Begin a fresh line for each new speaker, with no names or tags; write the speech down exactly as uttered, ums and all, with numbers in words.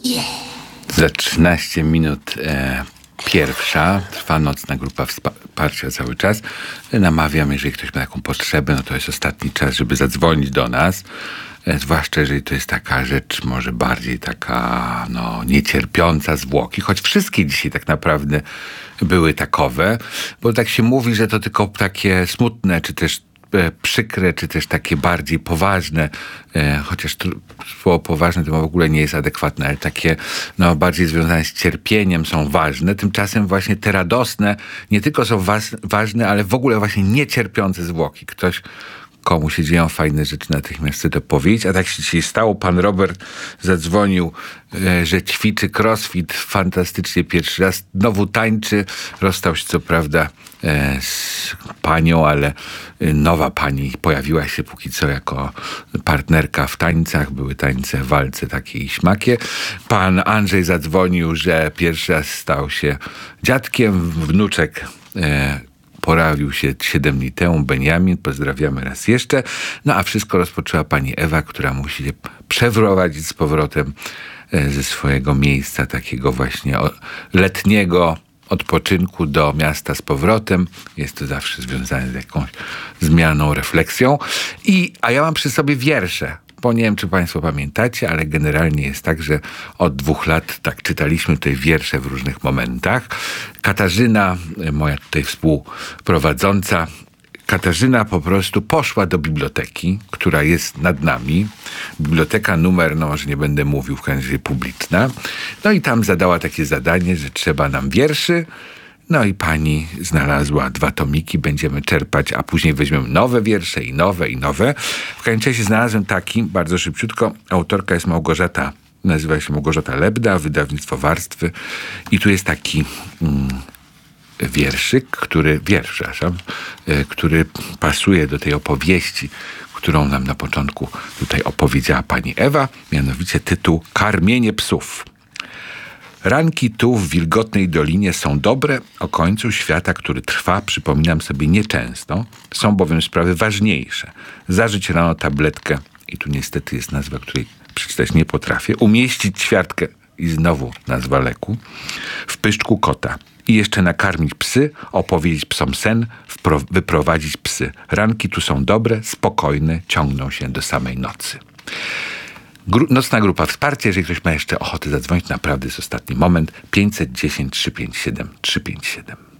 Za trzynaście minut e, pierwsza. Trwa nocna grupa wsparcia cały czas. Namawiam, jeżeli ktoś ma taką potrzebę, no to jest ostatni czas, żeby zadzwonić do nas. E, zwłaszcza jeżeli to jest taka rzecz może bardziej taka no, niecierpiąca zwłoki, choć wszystkie dzisiaj tak naprawdę były takowe, bo tak się mówi, że to tylko takie smutne, czy też przykre, czy też takie bardziej poważne, e, chociaż słowo poważne to w ogóle nie jest adekwatne, ale takie no, bardziej związane z cierpieniem są ważne. Tymczasem właśnie te radosne nie tylko są was, ważne, ale w ogóle właśnie niecierpiące zwłoki. Ktoś, komu się dzieją fajne rzeczy, natychmiast chce to powiedzieć. A tak się dzisiaj stało. Pan Robert zadzwonił, e, że ćwiczy crossfit fantastycznie pierwszy raz. Znowu tańczy. Rozstał się co prawda e, z panią, ale nowa pani pojawiła się póki co jako partnerka w tańcach. Były tańce, walce takie i śmakie. Pan Andrzej zadzwonił, że pierwszy raz stał się dziadkiem. Wnuczek e, pojawił się siedem dni temu, Beniamin, pozdrawiamy raz jeszcze. No a wszystko rozpoczęła pani Ewa, która musi się przeprowadzić z powrotem ze swojego miejsca takiego właśnie letniego odpoczynku do miasta z powrotem. Jest to zawsze związane z jakąś zmianą, refleksją. I, a ja mam przy sobie wiersze. Bo nie wiem, czy państwo pamiętacie, ale generalnie jest tak, że od dwóch lat tak czytaliśmy tutaj wiersze w różnych momentach. Katarzyna, moja tutaj współprowadząca, Katarzyna po prostu poszła do biblioteki, która jest nad nami. Biblioteka numer, no może nie będę mówił, w każdym razie publiczna. No i tam zadała takie zadanie, że trzeba nam wierszy. No i pani znalazła dwa tomiki, będziemy czerpać, a później weźmiemy nowe wiersze i nowe i nowe. W końcu czasie znalazłem taki, bardzo szybciutko, autorka jest Małgorzata, nazywa się Małgorzata Lebda, wydawnictwo Warstwy i tu jest taki mm, wierszyk, który, wiersz, przepraszam, y, który pasuje do tej opowieści, którą nam na początku tutaj opowiedziała pani Ewa, mianowicie tytuł Karmienie psów. Ranki tu w wilgotnej dolinie są dobre, o końcu świata, który trwa, przypominam sobie nieczęsto. Są bowiem sprawy ważniejsze. Zażyć rano tabletkę, i tu niestety jest nazwa, której przeczytać nie potrafię, umieścić ćwiartkę, i znowu nazwa leku, w pyszczku kota. I jeszcze nakarmić psy, opowiedzieć psom sen, wpro- wyprowadzić psy. Ranki tu są dobre, spokojne, ciągną się do samej nocy. Gru- nocna grupa wsparcia, jeżeli ktoś ma jeszcze ochotę zadzwonić, naprawdę jest ostatni moment. pięćset dziesięć trzysta pięćdziesiąt siedem trzysta pięćdziesiąt siedem.